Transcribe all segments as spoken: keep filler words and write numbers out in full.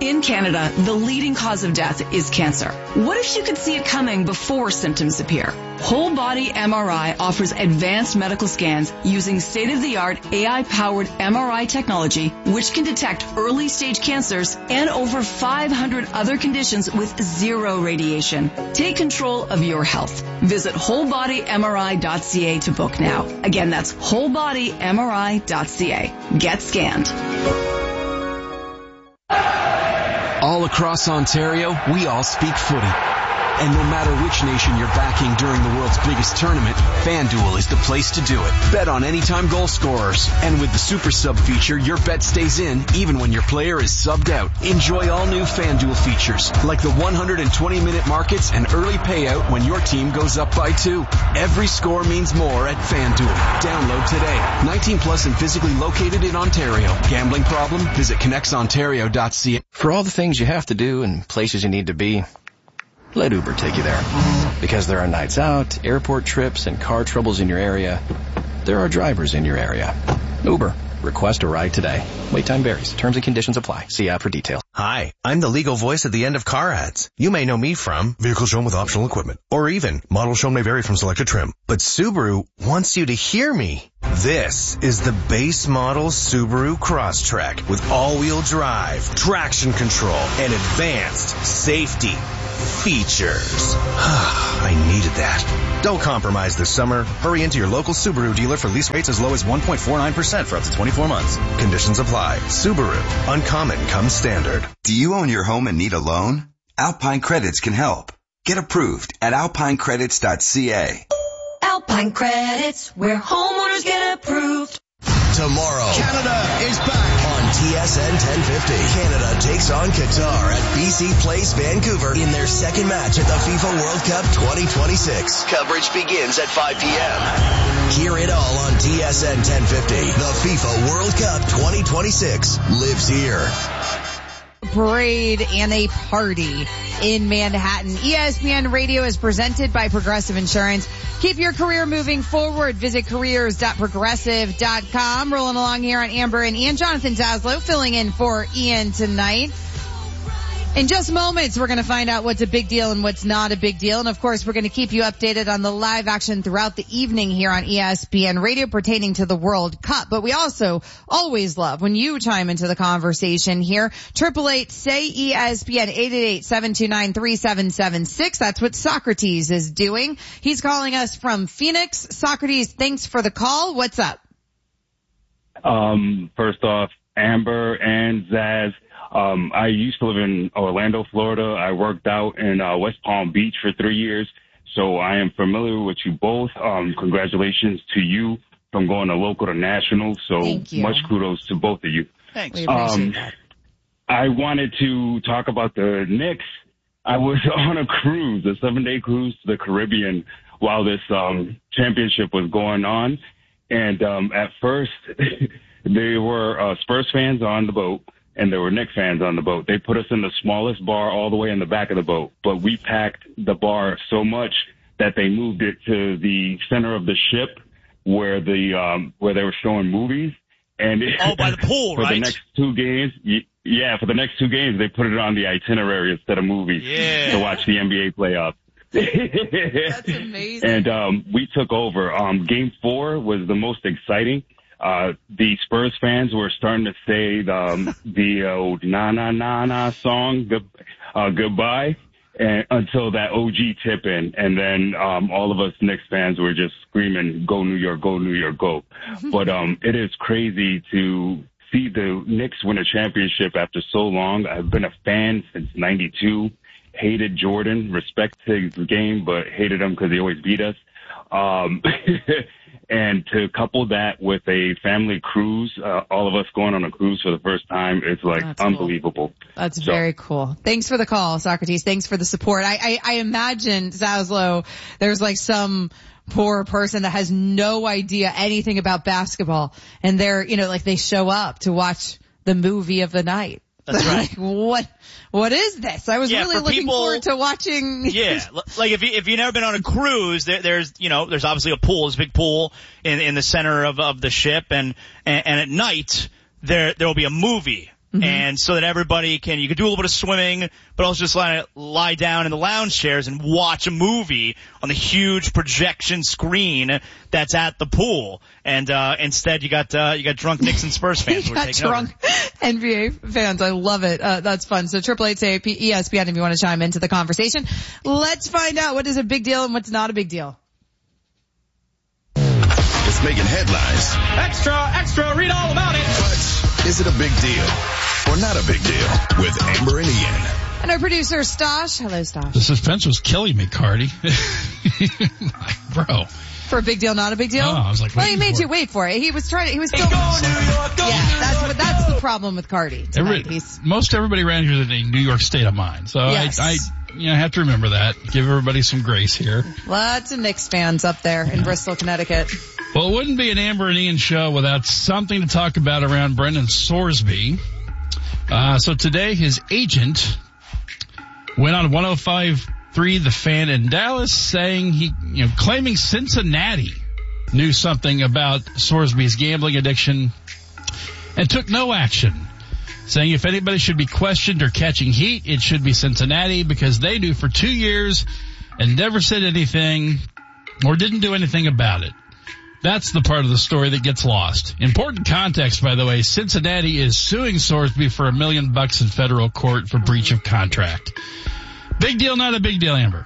In Canada, the leading cause of death is cancer. What if you could see it coming before symptoms appear? Whole Body M R I offers advanced medical scans using state-of-the-art A I-powered M R I technology, which can detect early-stage cancers and over five hundred other conditions with zero radiation. Take control of your health. Visit whole body M R I dot C A to book now. Again, that's whole body M R I dot C A. Get scanned. All across Ontario, we all speak footy. And no matter which nation you're backing during the world's biggest tournament, FanDuel is the place to do it. Bet on anytime goal scorers. And with the Super Sub feature, your bet stays in even when your player is subbed out. Enjoy all new FanDuel features, like the one hundred twenty minute markets and early payout when your team goes up by two. Every score means more at FanDuel. Download today. nineteen plus and physically located in Ontario. Gambling problem? Visit connects ontario dot C A. For all the things you have to do and places you need to be, let Uber take you there. Because there are nights out, airport trips, and car troubles in your area, there are drivers in your area. Uber. Request a ride today. Wait time varies. Terms and conditions apply. See app for details. Hi, I'm the legal voice at the end of car ads. You may know me from vehicle shown with optional equipment, or even model shown may vary from selected trim. But Subaru wants you to hear me. This is the base model Subaru Crosstrek with all-wheel drive, traction control, and advanced safety features. I needed that. Don't compromise this summer. Hurry into your local Subaru dealer for lease rates as low as one point four nine percent for up to twenty-four months. Conditions apply. Subaru. Uncommon comes standard. Do you own your home and need a loan? Alpine Credits can help. Get approved at alpine credits dot C A. Alpine Credits, where homeowners get approved. Tomorrow, Canada is back on T S N ten fifty. Canada takes on Qatar at B C Place, Vancouver in their second match at the FIFA World Cup twenty twenty-six. Coverage begins at five p.m. Hear it all on T S N ten fifty. The FIFA World Cup twenty twenty-six lives here. Parade and a party in Manhattan. E S P N Radio is presented by Progressive Insurance. Keep your career moving forward. Visit careers dot progressive dot com. Rolling along here on Amber and Ian. Jonathan Zaslow filling in for Ian tonight. In just moments, we're going to find out what's a big deal and what's not a big deal. And, of course, we're going to keep you updated on the live action throughout the evening here on E S P N Radio pertaining to the World Cup. But we also always love when you chime into the conversation here. Triple eight say E S P N, eight eight eight, seven two nine, three seven seven six. That's what Socrates is doing. He's calling us from Phoenix. Socrates, thanks for the call. What's up? Um, first off, Amber and Zaz. Um, I used to live in Orlando, Florida. I worked out in uh, West Palm Beach for three years, so I am familiar with you both. Um, congratulations to you from going to local to national. So much kudos to both of you. Thanks. We appreciate Um, that. I wanted to talk about the Knicks. I was on a cruise, a seven-day cruise to the Caribbean while this um, championship was going on. And um, at first, there were uh, Spurs fans on the boat, and there were Knicks fans on the boat. They put us in the smallest bar all the way in the back of the boat, but we packed the bar so much that they moved it to the center of the ship where the um, where they were showing movies. And it, Oh, by the pool, for right? the next two games, y- yeah, for the next two games, they put it on the itinerary instead of movies Yeah. to watch the N B A playoffs. That's amazing. And um, we took over. Um, game four was the most exciting. Uh, the Spurs fans were starting to say the, um, the uh, na na na na song, good, uh, goodbye, and until that O G tip in, and then um, all of us Knicks fans were just screaming, "Go New York, go New York, go!" But um, it is crazy to see the Knicks win a championship after so long. I've been a fan since ninety-two. Hated Jordan, respect his game, but hated him because he always beat us. Um, and to couple that with a family cruise, uh, all of us going on a cruise for the first time, it's like That's unbelievable. Cool. That's So- very cool. Thanks for the call, Socrates. Thanks for the support. I, I, I imagine, Zaslow, there's like some poor person that has no idea anything about basketball, and they're, you know, like they show up to watch the movie of the night. That's right. Like, what, what is this? I was Yeah, really for looking people- forward to watching. Yeah, l- like if you if you've never been on a cruise, there, there's you know there's obviously a pool, there's a big pool in in the center of of the ship, and and, and at night there there will be a movie Mm-hmm. And so that everybody can, you can do a little bit of swimming, but also just lie, lie down in the lounge chairs and watch a movie on the huge projection screen that's at the pool. And, uh, instead you got, uh, you got drunk Knicks and Spurs fans who are taking drunk over. N B A fans. I love it. Uh, that's fun. So triple eight say E S P N if you want to chime into the conversation. Let's find out what is a big deal and what's not a big deal. It's making headlines. Extra, extra, read all about it. But is it a big deal or not a big deal with Amber and Ian? And our producer, Stosh. Hello, Stosh. The suspense was killing me, Cardi. Bro. For a big deal, not a big deal? Oh, I was like, well, he made for you it. wait for it. He was trying to, he was still. Hey, go New York, go yeah, New that's York, what, that's the problem with Cardi. Every, most everybody around here is in a New York state of mind. So yes. I, I, you know, I have to remember that. Give everybody some grace here. Lots of Knicks fans up there in yeah. Bristol, Connecticut. Well, it wouldn't be an Amber and Ian show without something to talk about around Brendan Sorsby. Uh, so today his agent went on one oh five point three The Fan in Dallas saying he, you know, claiming Cincinnati knew something about Sorsby's gambling addiction and took no action, saying if anybody should be questioned or catching heat, it should be Cincinnati because they knew for two years and never said anything or didn't do anything about it. That's the part of the story that gets lost. Important context, by the way, Cincinnati is suing Sorsby for a million bucks in federal court for breach of contract. Big deal, not a big deal, Amber?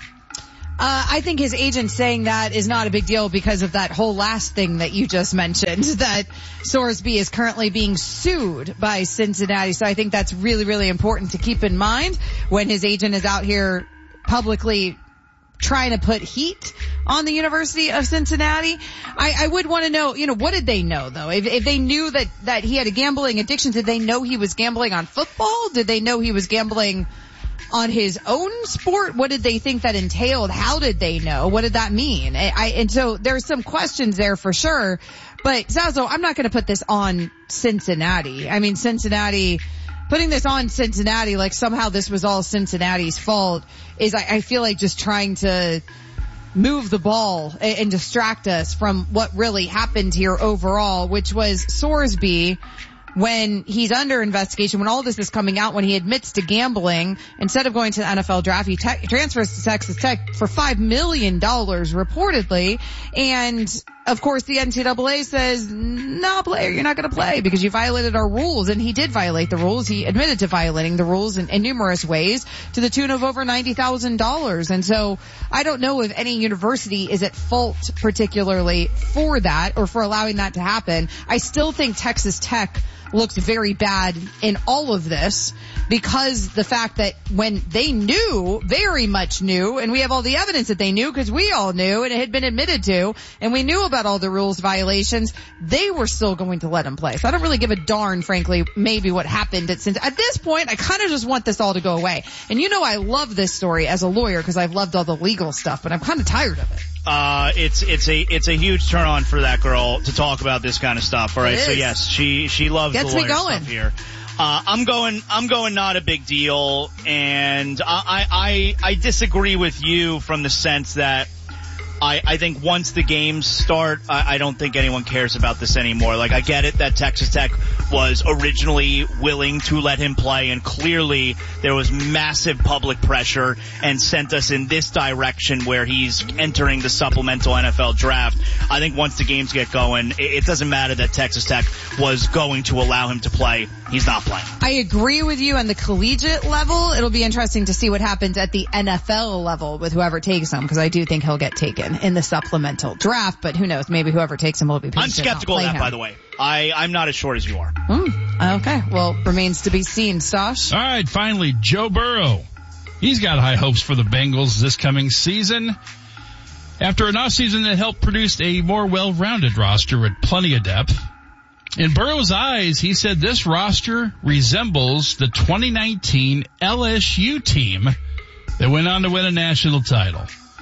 Uh, I think his agent saying that is not a big deal because of that whole last thing that you just mentioned, that Sorsby is currently being sued by Cincinnati. So I think that's really, really important to keep in mind when his agent is out here publicly trying to put heat on the University of Cincinnati. I, I would want to know, you know, what did they know though? If, if they knew that, that he had a gambling addiction, did they know he was gambling on football? Did they know he was gambling on his own sport? What did they think that entailed? How did they know? What did that mean? I, I and so there's some questions there for sure. But Zazo, I'm not going to put this on Cincinnati. I mean, Cincinnati, putting this on Cincinnati like somehow this was all Cincinnati's fault is, I, I feel like, just trying to move the ball and, and distract us from what really happened here overall, which was Sorsby, when he's under investigation, when all this is coming out, when he admits to gambling, instead of going to the N F L draft, he te- transfers to Texas Tech for five million dollars reportedly. And of course the N C double A says, no player, you're not going to play because you violated our rules. And he did violate the rules. He admitted to violating the rules in, in numerous ways to the tune of over ninety thousand dollars. And so I don't know if any university is at fault particularly for that or for allowing that to happen. I still think Texas Tech looks very bad in all of this because the fact that when they knew, very much knew, and we have all the evidence that they knew because we all knew and it had been admitted to, and we knew about all the rules violations, they were still going to let him play. So I don't really give a darn, frankly, maybe what happened at Cincinnati. At this point, I kind of just want this all to go away. And you know I love this story as a lawyer because I've loved all the legal stuff, but I'm kind of tired of it. Uh, it's, it's a, it's a huge turn on for that girl to talk about this kind of stuff. All right. So yes, she, she loves Gets the lawyer me going. stuff here. Uh, I'm going, I'm going not a big deal. And I, I, I disagree with you from the sense that I, I think once the games start, I, I don't think anyone cares about this anymore. Like, I get it that Texas Tech was originally willing to let him play, and clearly there was massive public pressure and sent us in this direction where he's entering the supplemental N F L draft. I think once the games get going, it, it doesn't matter that Texas Tech was going to allow him to play. He's not playing. I agree with you on the collegiate level. It'll be interesting to see what happens at the N F L level with whoever takes him, because I do think he'll get taken in the supplemental draft, but who knows? Maybe whoever takes him will be patient. I'm skeptical of that, him. By the way. I, I'm not as short as you are. Mm, okay. Well, remains to be seen, Stosh. All right, finally, Joe Burrow. He's got high hopes for the Bengals this coming season. After an offseason that helped produce a more well-rounded roster with plenty of depth, in Burrow's eyes, he said this roster resembles the twenty nineteen L S U team that went on to win a national title.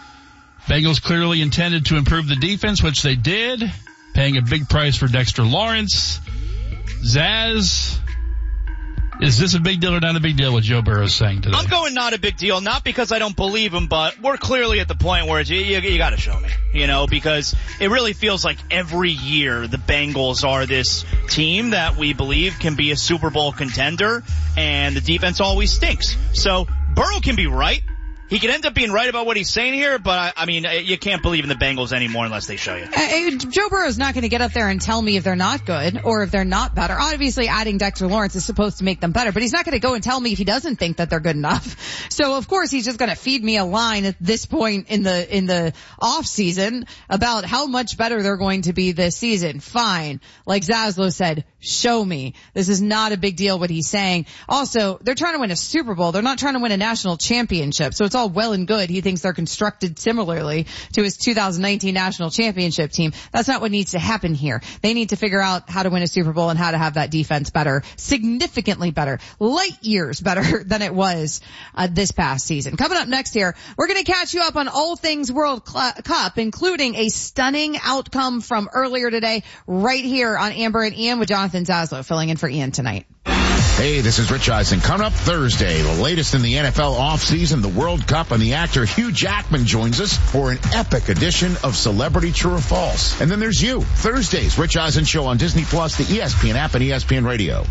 Bengals clearly intended to improve the defense, which they did, paying a big price for Dexter Lawrence. Zaz, Is this a big deal or not a big deal what Joe Burrow is saying today? I'm going not a big deal, not because I don't believe him, but we're clearly at the point where it's, you, you, you got to show me, you know, because it really feels like every year the Bengals are this team that we believe can be a Super Bowl contender, and the defense always stinks. So Burrow can be right. He could end up being right about what he's saying here, but I, I mean, you can't believe in the Bengals anymore unless they show you. Uh, Joe Burrow's not going to get up there and tell me if they're not good or if they're not better. Obviously, adding Dexter Lawrence is supposed to make them better, but he's not going to go and tell me if he doesn't think that they're good enough. So, of course, he's just going to feed me a line at this point in the in the off season about how much better they're going to be this season. Fine, like Zaslow said, show me. This is not a big deal what he's saying. Also, they're trying to win a Super Bowl. They're not trying to win a national championship. So it's all well and good. He thinks they're constructed similarly to his two thousand nineteen national championship team. That's not what needs to happen here. They need to figure out how to win a Super Bowl and how to have that defense better, significantly better, light years better than it was uh, this past season. Coming up next here, we're going to catch you up on all things World Cup, including a stunning outcome from earlier today right here on Amber and Ian with Jonathan Zaslow filling in for Ian tonight. Hey, this is Rich Eisen. Coming up Thursday, the latest in the N F L offseason, the World Cup, and the actor Hugh Jackman joins us for an epic edition of Celebrity True or False. And then there's you, Thursday's Rich Eisen Show on Disney Plus, the E S P N app, and E S P N Radio.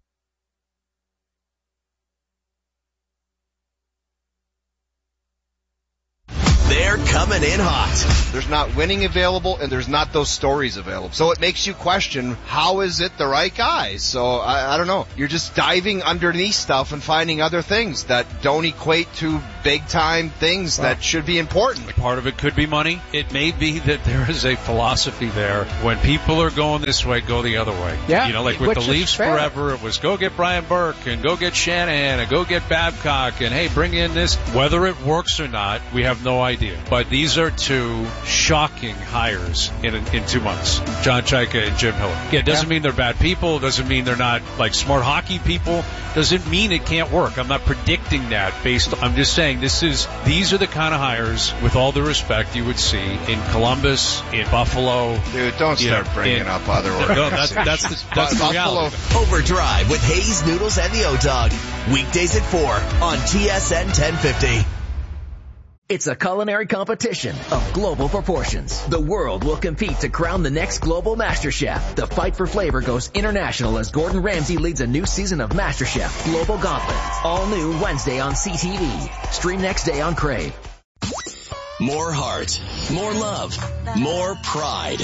They're coming in hot. There's not winning available, and there's not those stories available. So it makes you question, how is it the right guys? So I, I don't know. You're just diving underneath stuff and finding other things that don't equate to big-time things well, that should be important. Part of it could be money. It may be that there is a philosophy there. When people are going this way, go the other way. Yeah, you know, like with the Leafs forever, it was go get Brian Burke and go get Shanahan and go get Babcock and, hey, bring in this. Whether it works or not, we have no idea. But these are two shocking hires in in two months. John Chaika and Jim Hiller. Yeah, it doesn't yeah. mean they're bad people. It doesn't mean they're not like smart hockey people. Doesn't mean it can't work. I'm not predicting that based on, I'm just saying this is, these are the kind of hires, with all the respect, you would see in Columbus, in Buffalo. Dude, don't start know, bringing in, up other organizations. No, that's, that's the, that's the reality. Overdrive with Hayes, Noodles, and the O-Dog. Weekdays at four on T S N ten fifty. It's a culinary competition of global proportions. The world will compete to crown the next global master chef. The fight for flavor goes international as Gordon Ramsay leads a new season of MasterChef Global Gauntlet. All new Wednesday on C T V. Stream next day on Crave. More heart, more love, more pride.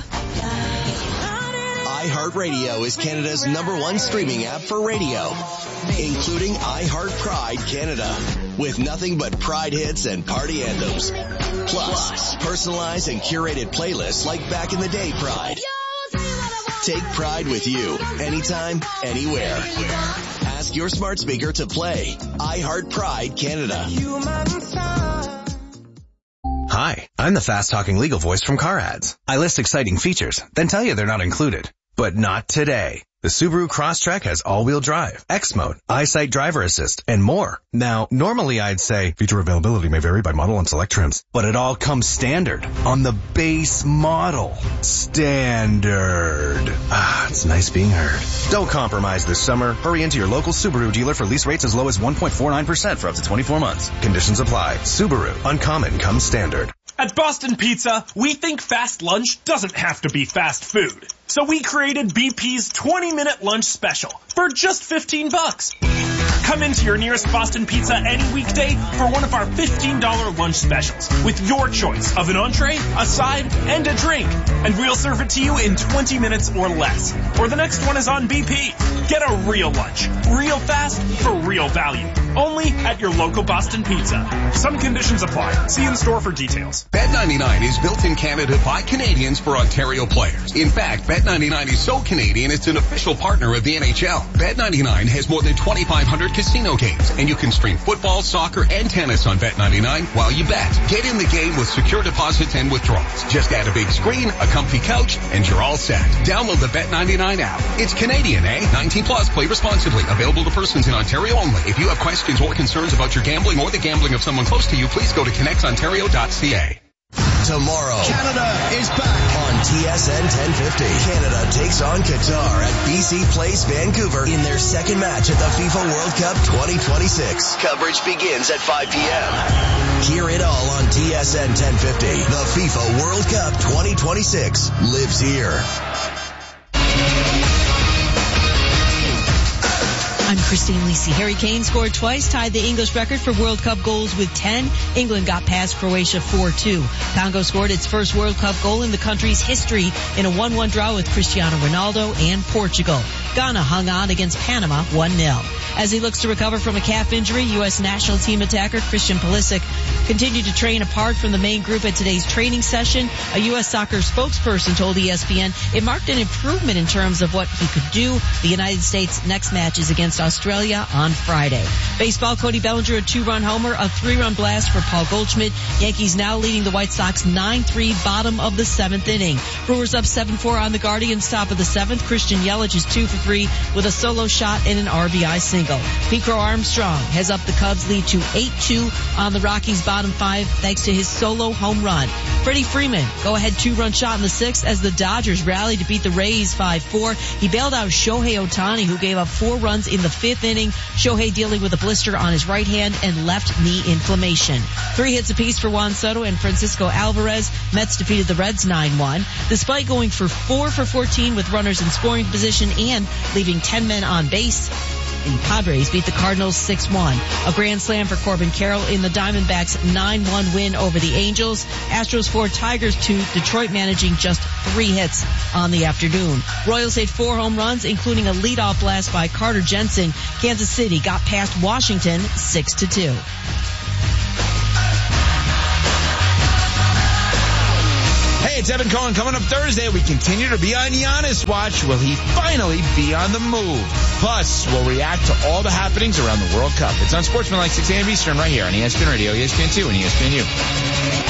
iHeartRadio is Canada's number one streaming app for radio, including iHeart Pride Canada, with nothing but Pride hits and party anthems. Plus, personalized and curated playlists like Back in the Day Pride. Take Pride with you, anytime, anywhere. Ask your smart speaker to play iHeart Pride Canada. Hi, I'm the fast-talking legal voice from Car Ads. I list exciting features, then tell you they're not included. But not today. The Subaru Crosstrek has all-wheel drive, X-Mode, EyeSight driver assist, and more. Now, normally I'd say feature availability may vary by model and select trims, but it all comes standard on the base model. Standard. Ah, it's nice being heard. Don't compromise this summer. Hurry into your local Subaru dealer for lease rates as low as one point four nine percent for up to twenty-four months. Conditions apply. Subaru. Uncommon comes standard. At Boston Pizza, we think fast lunch doesn't have to be fast food. So we created B P's twenty minute lunch special for just fifteen bucks. Come into your nearest Boston Pizza any weekday for one of our fifteen dollars lunch specials with your choice of an entree, a side, and a drink. And we'll serve it to you in twenty minutes or less. Or the next one is on B P. Get a real lunch, real fast, for real value. Only at your local Boston Pizza. Some conditions apply. See in store for details. Bet ninety-nine is built in Canada by Canadians for Ontario players. In fact, Bet ninety-nine is so Canadian it's an official partner of the N H L. Bet ninety-nine has more than twenty-five hundred casino games, and you can stream football, soccer, and tennis on Bet ninety-nine while you bet. Get in the game with secure deposits and withdrawals. Just add a big screen, a comfy couch, and you're all set. Download the Bet ninety-nine app. It's Canadian, eh? nineteen plus. Play responsibly. Available to persons in Ontario only. If you have questions or concerns about your gambling or the gambling of someone close to you, please go to connect ontario dot c a. tomorrow. Canada is back. On T S N ten fifty. Canada takes on Qatar at B C Place Vancouver in their second match at the FIFA World Cup twenty twenty-six. Coverage begins at five p.m. Hear it all on T S N ten fifty. The FIFA World Cup twenty twenty-six lives here. I'm Christine Lisi. Harry Kane scored twice, tied the English record for World Cup goals with ten. England got past Croatia four two. Congo scored its first World Cup goal in the country's history in a one one draw with Cristiano Ronaldo and Portugal. Ghana hung on against Panama one nil. As he looks to recover from a calf injury, U S national team attacker Christian Pulisic continued to train apart from the main group at today's training session. A U S soccer spokesperson told E S P N it marked an improvement in terms of what he could do. The United States' next match is against Australia on Friday. Baseball, Cody Bellinger, a two-run homer, a three-run blast for Paul Goldschmidt. Yankees now leading the White Sox nine three, bottom of the seventh inning. Brewers up seven four on the Guardians, top of the seventh. Christian Yelich is two for three with a solo shot and an R B I single. Pete Crow Armstrong has up the Cubs lead to eight two on the Rockies bottom five thanks to his solo home run. Freddie Freeman, go-ahead two-run shot in the sixth as the Dodgers rallied to beat the Rays five four. He bailed out Shohei Ohtani, who gave up four runs in the fifth inning. Shohei dealing with a blister on his right hand and left knee inflammation. Three hits apiece for Juan Soto and Francisco Alvarez. Mets defeated the Reds nine one. Despite going for four for fourteen with runners in scoring position and leaving ten men on base, the Padres beat the Cardinals six one. A grand slam for Corbin Carroll in the Diamondbacks nine one win over the Angels. Astros four, Tigers two, Detroit managing just three hits on the afternoon. Royals hit four home runs, including a leadoff blast by Carter Jensen. Kansas City got past Washington six to two. Hey, it's Evan Cohen. Coming up Thursday, we continue to be on Giannis watch. Will he finally be on the move? Plus, we'll react to all the happenings around the World Cup. It's on Sportsmanlike six a.m. Eastern right here on E S P N Radio, E S P N two, and E S P N U.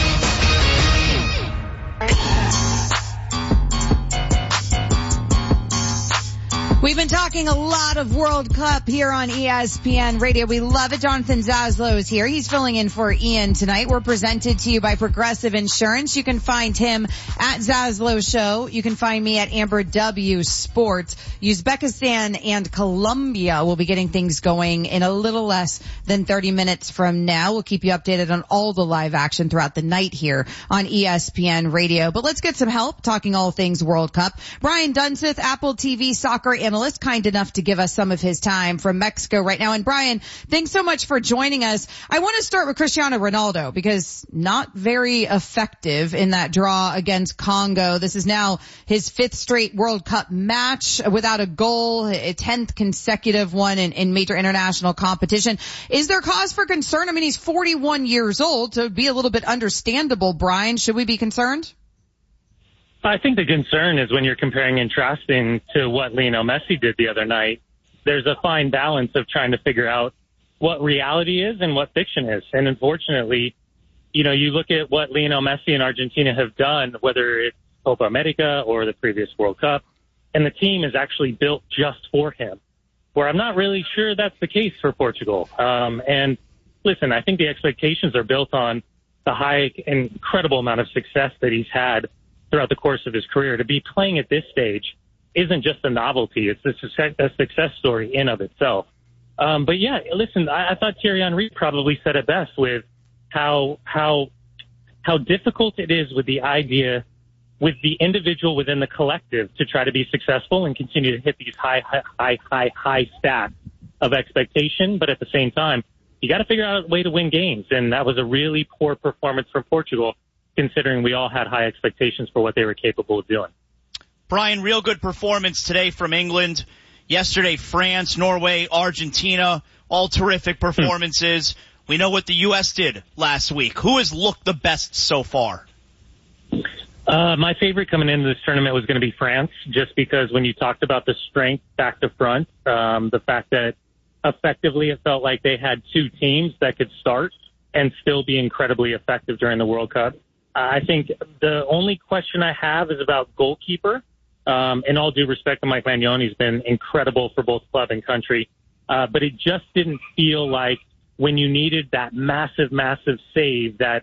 We've been talking a lot of World Cup here on E S P N Radio. We love it. Jonathan Zaslow is here. He's filling in for Ian tonight. We're presented to you by Progressive Insurance. You can find him at Zaslow Show. You can find me at Amber W Sports. Uzbekistan and Colombia will be getting things going in a little less than thirty minutes from now. We'll keep you updated on all the live action throughout the night here on E S P N Radio. But let's get some help talking all things World Cup. Brian Dunseth, Apple T V soccer analyst, kind enough to give us some of his time from Mexico right now. And Brian, thanks so much for joining us. I want to start with Cristiano Ronaldo because not very effective in that draw against Congo. This is now his fifth straight World Cup match without a goal, a tenth consecutive one in, in major international competition. Is there cause for concern? I mean, he's forty-one years old, so it'd be a little bit understandable. Brian, should we be concerned? I think the concern is when you're comparing and contrasting to what Lionel Messi did the other night. There's a fine balance of trying to figure out what reality is and what fiction is. And unfortunately, you know, you look at what Lionel Messi and Argentina have done, whether it's Copa America or the previous World Cup, and the team is actually built just for him, where I'm not really sure that's the case for Portugal. Um, and listen, I think the expectations are built on the high, incredible amount of success that he's had throughout the course of his career. To be playing at this stage isn't just a novelty. It's a success, a success story in of itself. Um, but yeah, listen, I, I thought Thierry Henry probably said it best with how, how, how difficult it is with the idea, with the individual within the collective to try to be successful and continue to hit these high, high, high, high, high stats of expectation. But at the same time, you got to figure out a way to win games. And that was a really poor performance from Portugal, considering we all had high expectations for what they were capable of doing. Brian, real good performance today from England. Yesterday, France, Norway, Argentina, all terrific performances. Hmm. We know what the U S did last week. Who has looked the best so far? Uh, my favorite coming into this tournament was going to be France, just because when you talked about the strength back to front, um, the fact that effectively it felt like they had two teams that could start and still be incredibly effective during the World Cup. I think the only question I have is about goalkeeper. Um, in all due respect to Mike Magnoni, he's been incredible for both club and country. Uh, but it just didn't feel like when you needed that massive, massive save that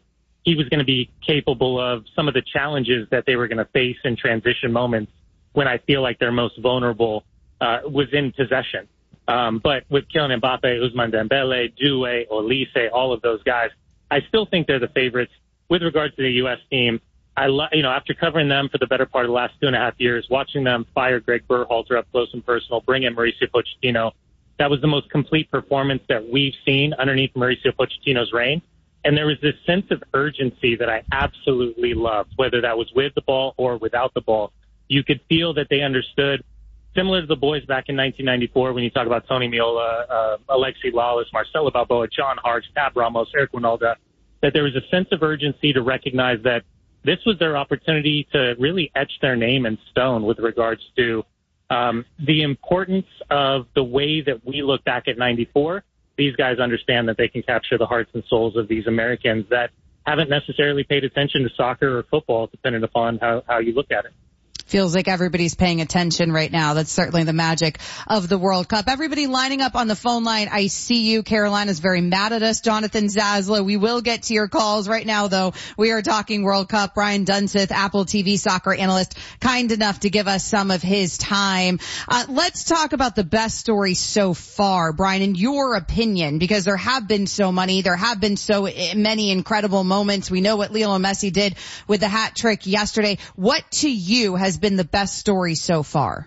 he was going to be capable of some of the challenges that they were going to face in transition moments when I feel like they're most vulnerable uh, was in possession. Um, but with Kylian Mbappe, Ousmane Dembele, Doué, Olise, all of those guys, I still think they're the favorites. With regards to the U S team, I lo- you know, after covering them for the better part of the last two and a half years, watching them fire Greg Berhalter up close and personal, bring in Mauricio Pochettino, that was the most complete performance that we've seen underneath Mauricio Pochettino's reign. And there was this sense of urgency that I absolutely loved, whether that was with the ball or without the ball. You could feel that they understood, similar to the boys back in nineteen ninety-four when you talk about Tony Meola, uh, Alexi Lawless, Marcelo Balboa, John Hart, Tab Ramos, Eric Winalda, that there was a sense of urgency to recognize that this was their opportunity to really etch their name in stone with regards to um, the importance of the way that we look back at ninety-four. These guys understand that they can capture the hearts and souls of these Americans that haven't necessarily paid attention to soccer or football, depending upon how, how you look at it. Feels like everybody's paying attention right now. That's certainly the magic of the World Cup. Everybody lining up on the phone line. I see you. Carolina's very mad at us. Jonathan Zaslow. We will get to your calls right now, though. We are talking World Cup. Brian Dunseth, Apple T V soccer analyst, kind enough to give us some of his time. Uh, let's talk about the best story so far, Brian, in your opinion, because there have been so many. There have been so many incredible moments. We know what Lionel Messi did with the hat trick yesterday. What to you has been the best story so far?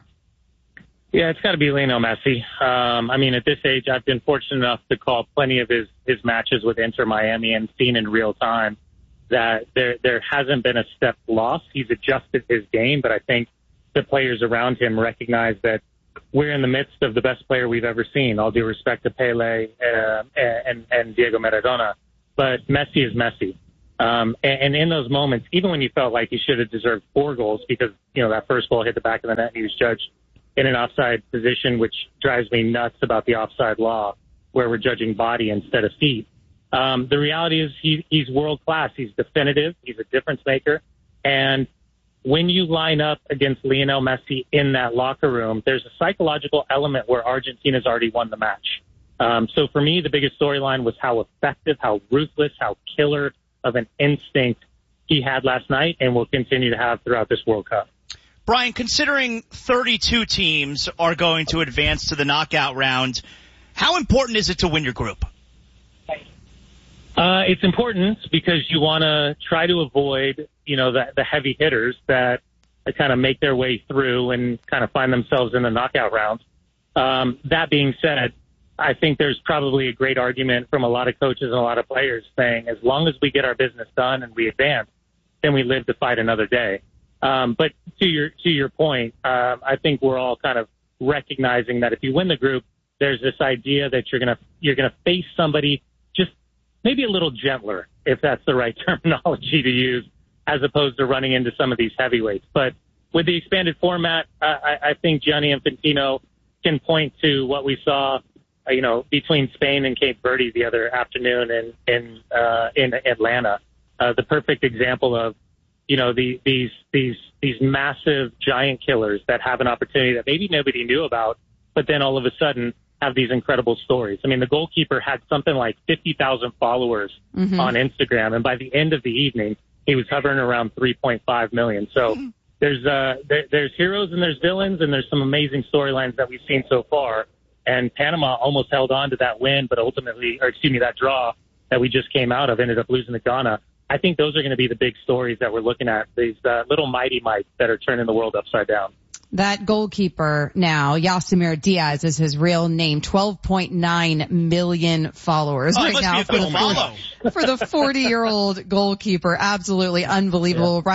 Yeah, it's got to be Lionel Messi. Um, I mean, at this age, I've been fortunate enough to call plenty of his, his matches with Inter Miami and seen in real time that there there hasn't been a step lost. He's adjusted his game, but I think the players around him recognize that we're in the midst of the best player we've ever seen, all due respect to Pele uh, and, and Diego Maradona. But Messi is Messi. Um, and, and in those moments, even when you felt like he should have deserved four goals because, you know, that first goal hit the back of the net and he was judged in an offside position, which drives me nuts about the offside law, where we're judging body instead of feet. Um, the reality is he, he's world class. He's definitive. He's a difference maker. And when you line up against Lionel Messi in that locker room, there's a psychological element where Argentina's already won the match. Um, so for me, the biggest storyline was how effective, how ruthless, how killer of an instinct he had last night and will continue to have throughout this World Cup. Brian, considering thirty-two teams are going to advance to the knockout round, how important is it to win your group? Uh, it's important because you want to try to avoid, you know, the, the heavy hitters that kind of make their way through and kind of find themselves in the knockout round. Um, that being said, I think there's probably a great argument from a lot of coaches and a lot of players saying, as long as we get our business done and we advance, then we live to fight another day. Um, but to your to your point, um, I think we're all kind of recognizing that if you win the group, there's this idea that you're gonna you're gonna face somebody just maybe a little gentler, if that's the right terminology to use, as opposed to running into some of these heavyweights. But with the expanded format, I, I think Gianni Infantino can point to what we saw, you know, between Spain and Cape Verde the other afternoon in in uh, in Atlanta, uh, the perfect example of, you know, the, these these these massive giant killers that have an opportunity that maybe nobody knew about, but then all of a sudden have these incredible stories. I mean, the goalkeeper had something like fifty thousand followers mm-hmm. on Instagram, and by the end of the evening, he was hovering around three point five million. So mm-hmm. there's uh there, there's heroes and there's villains, and there's some amazing storylines that we've seen so far. And Panama almost held on to that win, but ultimately, or excuse me, that draw that we just came out of ended up losing to Ghana. I think those are going to be the big stories that we're looking at, these uh, little mighty mites that are turning the world upside down. That goalkeeper now, Yasimir Diaz is his real name, twelve point nine million followers oh, right now for the, for the forty-year-old goalkeeper. Absolutely unbelievable. Yeah.